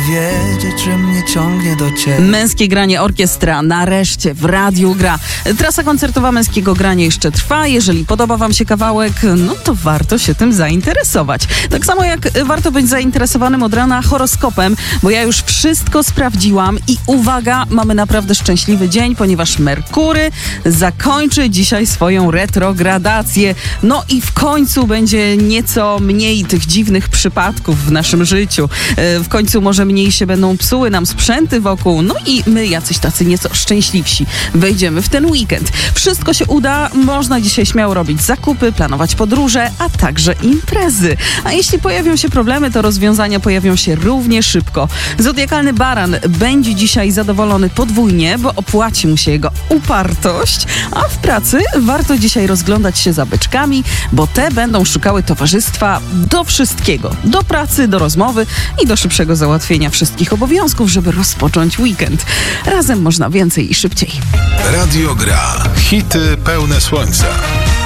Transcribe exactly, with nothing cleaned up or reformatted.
wiedzieć, że mnie ciągnie do ciebie. Męskie granie orkiestra nareszcie w radiu gra. Trasa koncertowa Męskiego Grania jeszcze trwa. Jeżeli podoba wam się kawałek, no to warto się tym zainteresować. Tak samo jak warto być zainteresowanym od rana horoskopem, bo ja już wszystko sprawdziłam i uwaga, mamy naprawdę szczęśliwy dzień, ponieważ Merkury zakończy dzisiaj swoją retrogradację. No i w końcu będzie nieco mniej tych dziwnych przypadków w naszym życiu. W końcu może mniej się będą psuły nam sprzęty wokół, no i my jacyś tacy nieco szczęśliwsi wejdziemy w ten weekend. Wszystko się uda, można dzisiaj śmiało robić zakupy, planować podróże, a także imprezy. A jeśli pojawią się problemy, to rozwiązania pojawią się równie szybko. Zodiakalny baran będzie dzisiaj zadowolony podwójnie, bo opłaci mu się jego upartość, a w pracy warto dzisiaj rozglądać się za byczkami, bo te będą szukały towarzystwa do wszystkiego. Do pracy, do rozmowy i do szybszego załatwienia wszystkich obowiązków, żeby rozpocząć weekend. Razem można więcej i szybciej. Radio Gra. Hity pełne słońca.